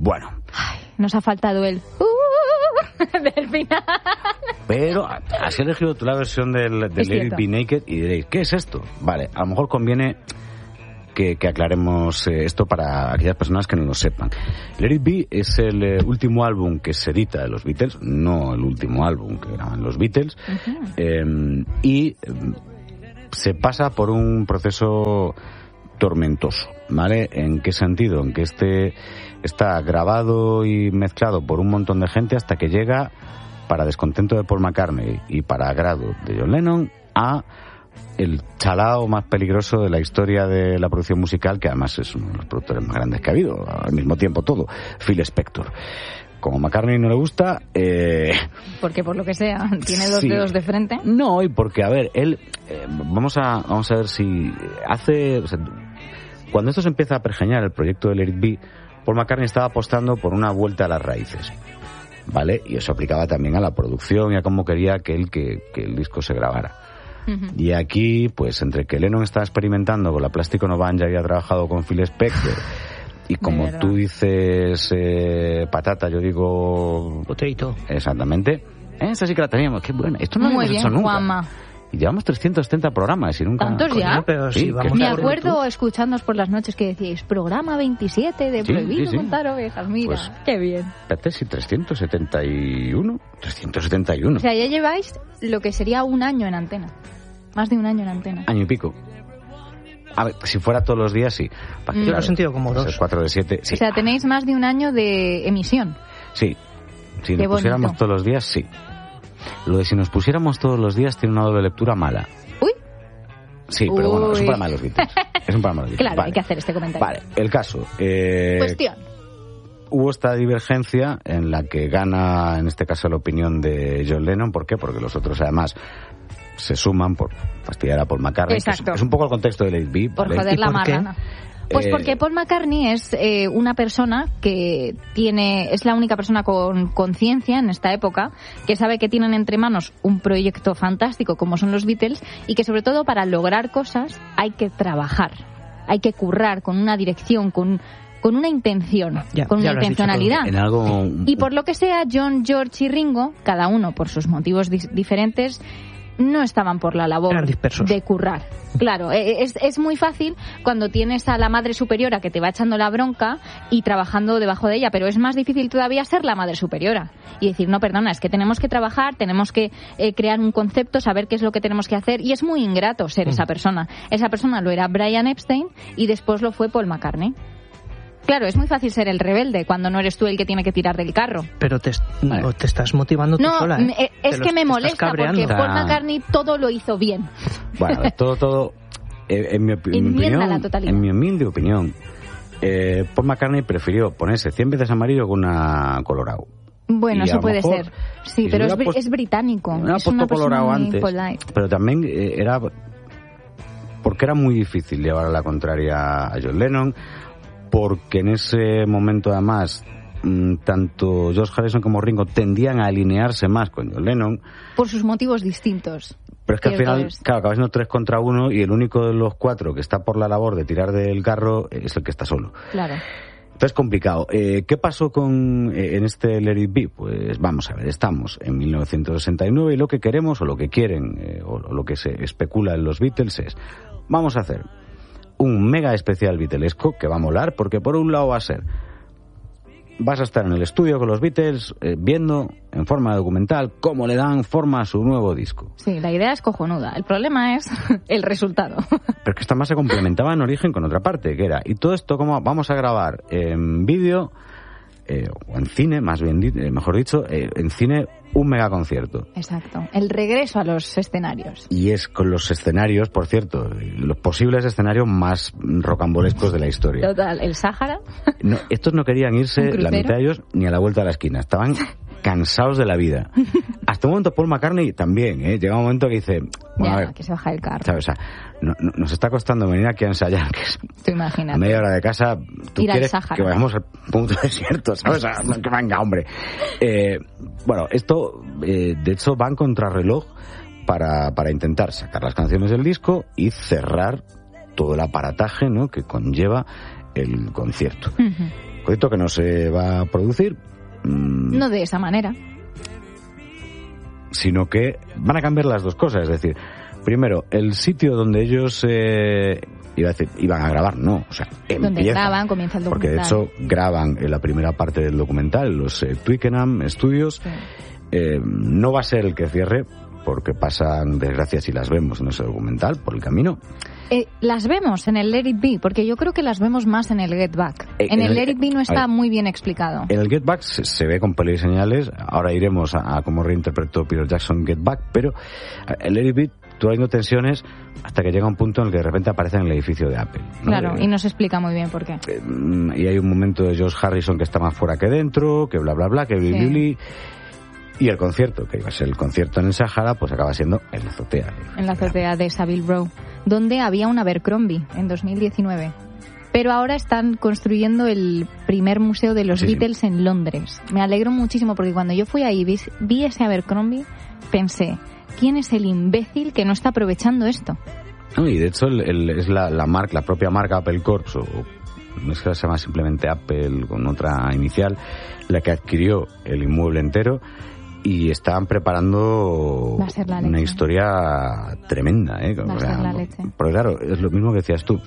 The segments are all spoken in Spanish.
Bueno. Ay, nos ha faltado el del final. Pero has elegido tú la versión del Let It Be Naked y diréis, ¿qué es esto? Vale, a lo mejor conviene que aclaremos esto para aquellas personas que no lo sepan. Let It Be es el último álbum que se edita de los Beatles, no el último álbum que graban los Beatles, y se pasa por un proceso tormentoso, ¿vale? ¿En qué sentido? En que está grabado y mezclado por un montón de gente hasta que llega, para descontento de Paul McCartney y para agrado de John Lennon, a el chalao más peligroso de la historia de la producción musical, que además es uno de los productores más grandes que ha habido, al mismo tiempo todo, Phil Spector. Como McCartney no le gusta... Porque por lo que sea, tiene dos dedos de frente. No, y porque, a ver, él... vamos a ver si hace... O sea, cuando esto se empieza a pergeñar, el proyecto de Let It Be, Paul McCartney estaba apostando por una vuelta a las raíces, ¿vale? Y eso aplicaba también a la producción y a cómo quería que el disco se grabara. Uh-huh. Y aquí, pues, entre que Lennon estaba experimentando con la Plastic Ono Band, ya había trabajado con Phil Spector... Y como tú dices patata, yo digo... Potato. Exactamente. Esa sí que la teníamos. Qué buena. Esto no lo hemos hecho nunca. Juanma. Y llevamos 370 programas y nunca... ¿Tantos ya? Pero sí, vamos me acuerdo escuchándonos por las noches que decíais programa 27 de Prohibido Contar Ovejas. Mira, pues, qué bien. Espérate, si 371. 371. O sea, ya lleváis lo que sería un año en antena. Más de un año en antena. Año y pico. A ver, si fuera todos los días, sí. Yo lo he sentido como 2. 4 de 7, sí. O sea, tenéis más de un año de emisión. Sí. Si nos pusiéramos todos los días, sí. Lo de si nos pusiéramos todos los días tiene una doble lectura mala. Uy. Sí, pero bueno, es un programa de los Beatles. Es un programa de los Beatles. Claro, vale. Hay que hacer este comentario. Vale, el caso. Cuestión. Hubo esta divergencia en la que gana, en este caso, la opinión de John Lennon. ¿Por qué? Porque los otros, además, se suman por fastidiar a Paul McCartney. Exacto. Es un poco el contexto de Let It Be, ¿vale? Por joder la marrana. Pues porque Paul McCartney es una persona que es la única persona con conciencia en esta época, que sabe que tienen entre manos un proyecto fantástico como son los Beatles y que sobre todo para lograr cosas hay que trabajar, hay que currar con una dirección, con una intención, con una intencionalidad. En algo... Y por lo que sea, John, George y Ringo, cada uno por sus motivos diferentes, no estaban por la labor de currar. Claro, es muy fácil cuando tienes a la madre superiora que te va echando la bronca y trabajando debajo de ella, pero es más difícil todavía ser la madre superiora y decir, no, perdona, es que tenemos que trabajar, tenemos que crear un concepto, saber qué es lo que tenemos que hacer, y es muy ingrato ser esa persona. Esa persona lo era Brian Epstein y después lo fue Paul McCartney. Claro, es muy fácil ser el rebelde cuando no eres tú el que tiene que tirar del carro. Pero te estás motivando tú sola, ¿eh? Es que me molesta porque Paul McCartney todo lo hizo bien. Bueno, todo en mi humilde opinión, Paul McCartney prefirió ponerse 100 veces amarillo que una colorado. Bueno, eso puede ser. Sí, pero es británico. No es una colorado persona antes, polite. pero también era porque era muy difícil llevar a la contraria a John Lennon, porque en ese momento además tanto George Harrison como Ringo tendían a alinearse más con John Lennon. Por sus motivos distintos. Pero es que al final, claro, acabas siendo 3 contra 1 y el único de los 4 que está por la labor de tirar del carro es el que está solo. Claro. Entonces, complicado. ¿Qué pasó en este Let It Be? Pues vamos a ver, estamos en 1969 y lo que queremos o lo que quieren o lo que se especula en los Beatles es, vamos a hacer un mega especial beatlesco que va a molar, porque por un lado vas a estar en el estudio con los Beatles viendo en forma documental cómo le dan forma a su nuevo disco. Sí, la idea es cojonuda. El problema es el resultado. Pero que esta más se complementaba en origen con otra parte, que era, y todo esto como vamos a grabar en vídeo o en cine, mejor dicho, en cine un megaconcierto. Exacto. El regreso a los escenarios. Y es con los escenarios, por cierto, los posibles escenarios más rocambolescos de la historia. Total. ¿El Sáhara? No, estos no querían irse, la mitad de ellos, ni a la vuelta de la esquina. Estaban cansados de la vida. Hasta un momento Paul McCartney también, llega un momento que dice... Bueno, ya, a ver, que se baja el carro. ¿sabes? O sea, nos está costando venir aquí a ensayar, que es a media hora de casa. Tú quieres que vayamos al punto desierto, ¿sabes? Que venga, hombre. Bueno, esto, de hecho, va en contrarreloj para intentar sacar las canciones del disco y cerrar todo el aparataje, ¿no?, que conlleva el concierto. Uh-huh. proyecto que no se va a producir. No de esa manera. Sino que van a cambiar las dos cosas. Es decir, primero, el sitio donde ellos iban a grabar, no. O sea, donde graban, comienza el documental. Porque de hecho graban en la primera parte del documental, los Twickenham Studios. Sí. No va a ser el que cierre, porque pasan desgracias y las vemos en ese documental por el camino. Las vemos en el Let It Be, porque yo creo que las vemos más en el Get Back. En el Let It Be no está muy bien explicado. En el Get Back se ve con pelos y señales. Ahora iremos a cómo reinterpretó Peter Jackson Get Back, pero el Let It Be tú vas viendo tensiones hasta que llega un punto en el que de repente aparece en el edificio de Apple, ¿no? Claro, y no se explica muy bien por qué. Y hay un momento de Josh Harrison que está más fuera que dentro, que bla bla bla, que bli. Y el concierto, que iba a ser el concierto en el Sahara, pues acaba siendo en la azotea. En la azotea de Savile Row, donde había un Abercrombie en 2019. Pero ahora están construyendo el primer museo de los Beatles en Londres. Me alegro muchísimo porque cuando yo fui ahí vi ese Abercrombie, pensé, ¿quién es el imbécil que no está aprovechando esto? Y de hecho es la propia marca Apple Corps, o no es que se llama simplemente Apple con otra inicial, la que adquirió el inmueble entero. Y estaban preparando una historia tremenda, Va a ser la leche. Porque claro, es lo mismo que decías tú.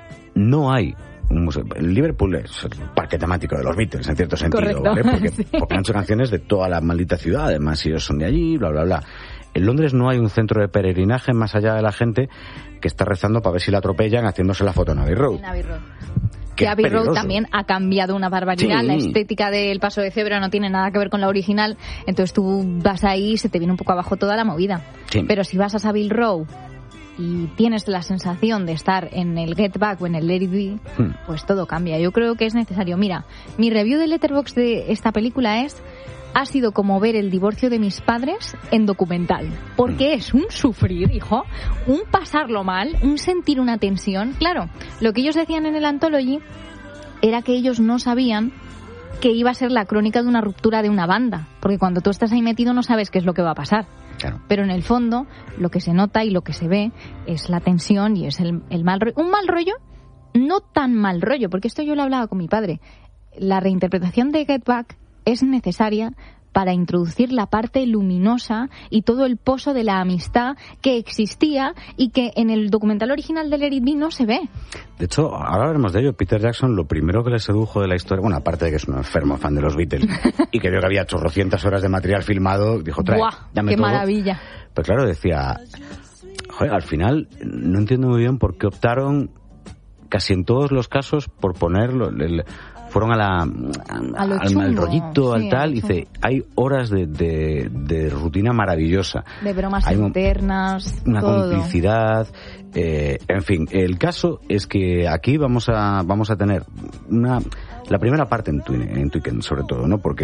No hay un museo. El Liverpool es el parque temático de los Beatles, en cierto sentido. Correcto. ¿Vale? Porque, sí. Porque han hecho canciones de toda la maldita ciudad, además ellos son de allí, bla, bla, bla. En Londres no hay un centro de peregrinaje más allá de la gente que está rezando para ver si la atropellan haciéndose la foto en Abbey Road. En Abbey Road. Que Abbey Road también ha cambiado una barbaridad. Sí. La estética del Paso de Cebra no tiene nada que ver con la original. Entonces tú vas ahí y se te viene un poco abajo toda la movida. Sí. Pero si vas a Savile Row y tienes la sensación de estar en el Get Back o en el Let It Be, pues todo cambia. Yo creo que es necesario. Mira, mi review de Letterboxd de esta película ha sido como ver el divorcio de mis padres en documental. Porque es un sufrir, hijo, un pasarlo mal, un sentir una tensión. Claro, lo que ellos decían en el Anthology era que ellos no sabían que iba a ser la crónica de una ruptura de una banda. Porque cuando tú estás ahí metido no sabes qué es lo que va a pasar. Claro. Pero en el fondo, lo que se nota y lo que se ve es la tensión y es el mal rollo. Un mal rollo, no tan mal rollo, porque esto yo lo hablaba con mi padre. La reinterpretación de Get Back es necesaria para introducir la parte luminosa y todo el pozo de la amistad que existía y que en el documental original de Let It Be no se ve. De hecho, ahora hablaremos de ello. Peter Jackson, lo primero que le sedujo de la historia, bueno, aparte de que es un enfermo fan de los Beatles y que vio que había 800 horas de material filmado, dijo, trae, dame ¡qué todo. Maravilla! Pues claro, decía, joder, al final no entiendo muy bien por qué optaron casi en todos los casos por ponerlo... Fueron al mal rollito, sí, al tal, y dice, hay horas de rutina maravillosa. De bromas internas, una todo. Complicidad, en fin. El caso es que aquí vamos a tener la primera parte en Twickenham, sobre todo, ¿no? Porque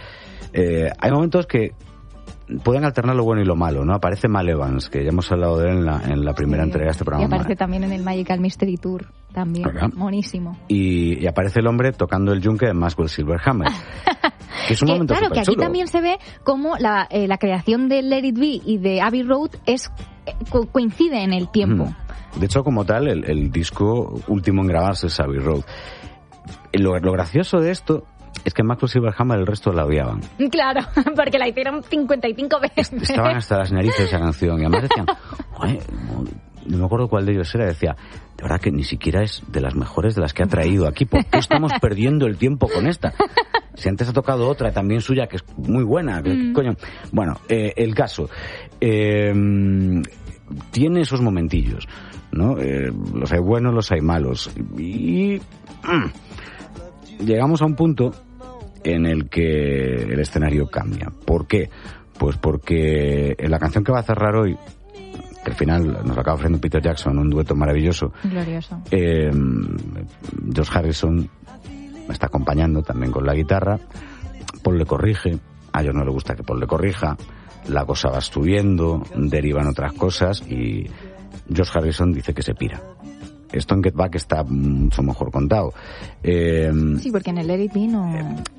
hay momentos que pueden alternar lo bueno y lo malo, ¿no? Aparece Mal Evans, que ya hemos hablado de él en la primera entrega de este programa. Y aparece también en el Magical Mystery Tour, también, monísimo. Y aparece el hombre tocando el yunque de Maxwell Silverhammer, que es un momento claro, que aquí chulo. También se ve cómo la creación de Let It Be y de Abbey Road coincide en el tiempo. De hecho, como tal, el disco último en grabarse es Abbey Road. Lo gracioso de esto es que Maxwell Silverhammer el resto la odiaban. Claro, porque la hicieron 55 veces. Estaban hasta las narices de esa canción. Y además decían, no me acuerdo cuál de ellos era, decía, de verdad que ni siquiera es de las mejores de las que ha traído aquí. ¿Por qué estamos perdiendo el tiempo con esta? Si antes ha tocado otra también suya, que es muy buena. ¿Qué coño? Bueno, el caso. Tiene esos momentillos, ¿no? Los hay buenos, los hay malos. Y llegamos a un punto en el que el escenario cambia. ¿Por qué? Pues porque en la canción que va a cerrar hoy, que al final nos acaba ofreciendo Peter Jackson, un dueto maravilloso. Glorioso. Josh Harrison me está acompañando también con la guitarra. Paul le corrige. A ellos no le gusta que Paul le corrija. La cosa va subiendo, derivan otras cosas y Josh Harrison dice que se pira. Esto en Get Back está mucho mejor contado. Sí, porque en el Let It Be no...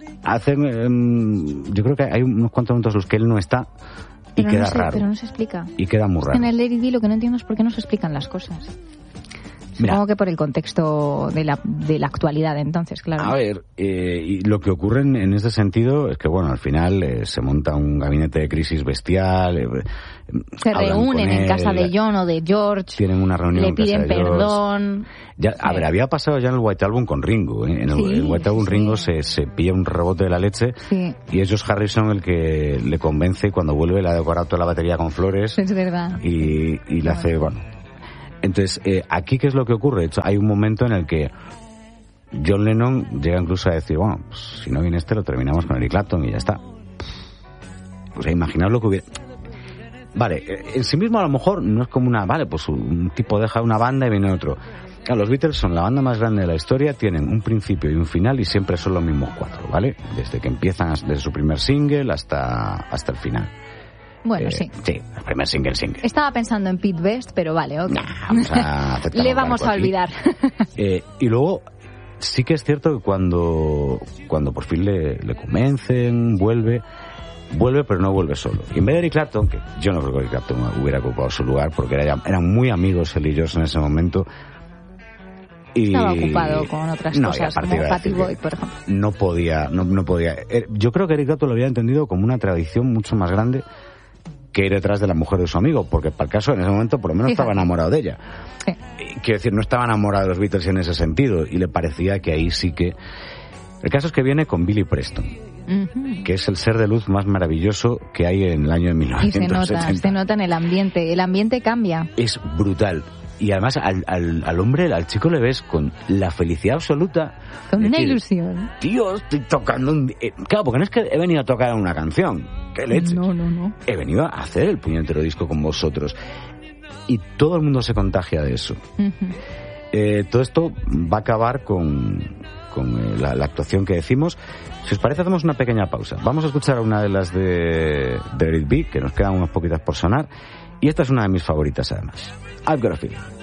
yo creo que hay unos cuantos momentos en los que él no está y queda raro. Pero no se explica. Y queda muy raro. En el Let It Be lo que no entiendo es por qué no se explican las cosas. Supongo que por el contexto de la actualidad, entonces, claro. A ver, y lo que ocurre en ese sentido es que, bueno, al final se monta un gabinete de crisis bestial. Se reúnen en casa de John o de George. Tienen una reunión le piden perdón. Ya, a ver, había pasado ya en el White Album con Ringo. En el White Album Ringo se pilla un rebote de la leche y es George Harrison el que le convence y cuando vuelve le ha decorado toda la batería con flores. Es verdad. Y le hace, bueno. Entonces, aquí, ¿qué es lo que ocurre? De hecho, hay un momento en el que John Lennon llega incluso a decir, bueno, pues, si no viene lo terminamos con Eric Clapton y ya está. Pues imaginaos lo que hubiera... Vale, en sí mismo a lo mejor no es como una... Vale, pues un tipo deja una banda y viene otro. Claro, los Beatles son la banda más grande de la historia, tienen un principio y un final y siempre son los mismos 4, ¿vale? Desde que empiezan, desde su primer single hasta el final. Bueno, sí. Sí, el primer single. Estaba pensando en Pete Best, pero vale, ok. Le vamos a olvidar. Y luego, sí que es cierto que cuando por fin le convencen, vuelve, pero no vuelve solo. Y en vez de Eric Clapton, que yo no creo que Eric Clapton hubiera ocupado su lugar, porque eran muy amigos él y George en ese momento. Y estaba ocupado con otras cosas, como Patty Boyd, por ejemplo. No podía. Yo creo que Eric Clapton lo había entendido como una tradición mucho más grande que ir detrás de la mujer de su amigo, porque para el caso en ese momento por lo menos estaba enamorado de ella. Sí. Quiero decir, no estaba enamorado de los Beatles en ese sentido, y le parecía que ahí sí que... El caso es que viene con Billy Preston, que es el ser de luz más maravilloso que hay en el año de 1970. Y se nota en el ambiente cambia. Es brutal. Y además al hombre, al chico le ves con la felicidad absoluta. Con una ilusión. Tío, estoy tocando claro, porque no es que he venido a tocar una canción. ¿Qué leche? No. He venido a hacer el puñetero disco con vosotros. Y todo el mundo se contagia de eso. Todo esto va a acabar con la actuación que decimos. Si os parece, hacemos una pequeña pausa. Vamos a escuchar una de las de Let It Be, que nos quedan unas poquitas por sonar. Y esta es una de mis favoritas, además. I've Got a Feeling.